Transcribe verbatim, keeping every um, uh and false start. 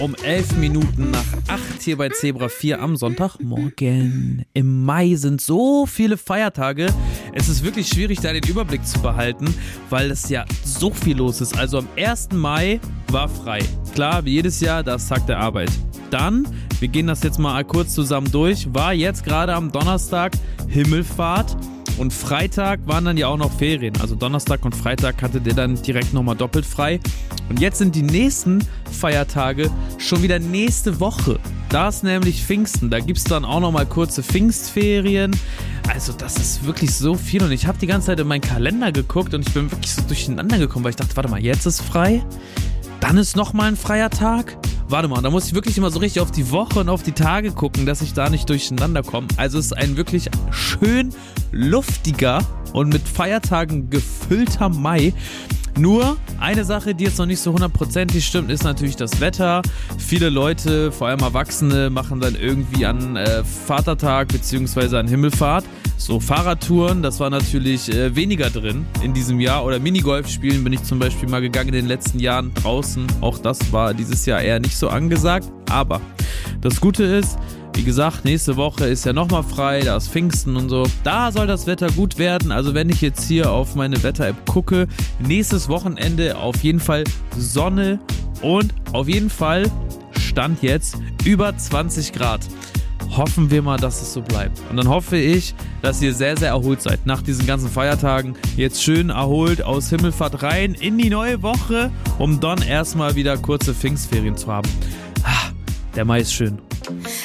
Um elf Minuten nach acht hier bei Zebra vier am Sonntagmorgen. Im Mai sind so viele Feiertage. Es ist wirklich schwierig, da den Überblick zu behalten, weil es ja so viel los ist. Also am ersten Mai war frei. Klar, wie jedes Jahr, das Tag der Arbeit. Dann, wir gehen das jetzt mal kurz zusammen durch, war jetzt gerade am Donnerstag Himmelfahrt. Und Freitag waren dann ja auch noch Ferien. Also Donnerstag und Freitag hatte der dann direkt nochmal doppelt frei. Und jetzt sind die nächsten Feiertage schon wieder nächste Woche. Da ist nämlich Pfingsten. Da gibt es dann auch nochmal kurze Pfingstferien. Also das ist wirklich so viel. Und ich habe die ganze Zeit in meinen Kalender geguckt und ich bin wirklich so durcheinander gekommen, weil ich dachte, warte mal, jetzt ist frei. Dann ist nochmal ein freier Tag. Warte mal, da muss ich wirklich immer so richtig auf die Woche und auf die Tage gucken, dass ich da nicht durcheinander komme. Also es ist ein wirklich schön luftiger und mit Feiertagen gefüllter Mai. Nur eine Sache, die jetzt noch nicht so hundertprozentig stimmt, ist natürlich das Wetter. Viele Leute, vor allem Erwachsene, machen dann irgendwie an äh, Vatertag bzw. an Himmelfahrt so Fahrradtouren. Das war natürlich äh, weniger drin in diesem Jahr. Oder Minigolf spielen bin ich zum Beispiel mal gegangen in den letzten Jahren draußen. Auch das war dieses Jahr eher nicht so angesagt. Aber das Gute ist, wie gesagt, nächste Woche ist ja nochmal frei, da ist Pfingsten und so. Da soll das Wetter gut werden. Also wenn ich jetzt hier auf meine Wetter-App gucke, nächstes Wochenende auf jeden Fall Sonne und auf jeden Fall Stand jetzt über zwanzig Grad. Hoffen wir mal, dass es so bleibt. Und dann hoffe ich, dass ihr sehr, sehr erholt seid. Nach diesen ganzen Feiertagen jetzt schön erholt aus Himmelfahrt rein in die neue Woche, um dann erstmal wieder kurze Pfingstferien zu haben. Der Mai ist schön.